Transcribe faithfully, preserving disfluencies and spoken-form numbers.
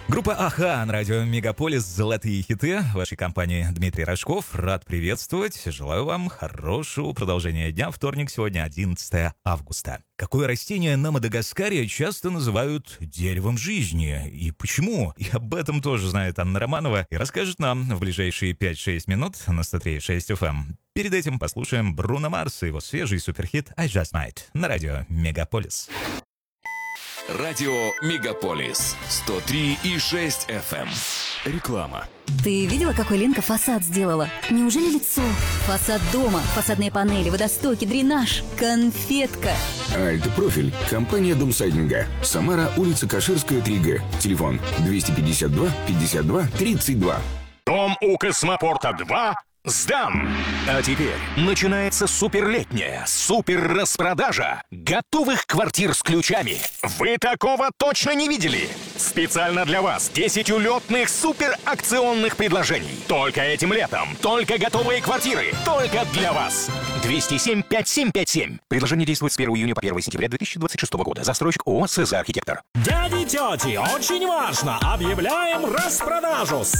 Группа «Аха» на радио «Мегаполис». Золотые хиты. В вашей компании Дмитрий Рожков. Рад приветствовать. Желаю вам хорошего продолжения дня. Вторник, сегодня одиннадцатое августа. Какое растение на Мадагаскаре часто называют деревом жизни? И почему? И об этом тоже знает Анна Романова и расскажет нам в ближайшие пять-шесть минут на сто три и шесть эф эм. Перед этим послушаем Бруно Марс и его свежий суперхит «I Just Might» на радио «Мегаполис». Радио «Мегаполис» сто три и шесть эф эм. Реклама. Ты видела, какой Ленка фасад сделала? Неужели лицо? Фасад дома, фасадные панели, водостоки, дренаж, конфетка. Альт-профиль. Компания Домсайдинга. Самара, улица Каширская, три гэ. Телефон двести пятьдесят два пятьдесят два тридцать два. Дом у Космопорта два сдан! А теперь начинается суперлетняя супер-распродажа готовых квартир с ключами. Вы такого точно не видели? Специально для вас десять улетных суперакционных предложений. Только этим летом, только готовые квартиры, только для вас. двести семь пятьдесят семь пятьдесят семь. Предложение действует с первого июня по первое сентября две тысячи двадцать шестого года. Застройщик ООО «СЗ Архитектор». Дяди и тети, очень важно! Объявляем распродажу!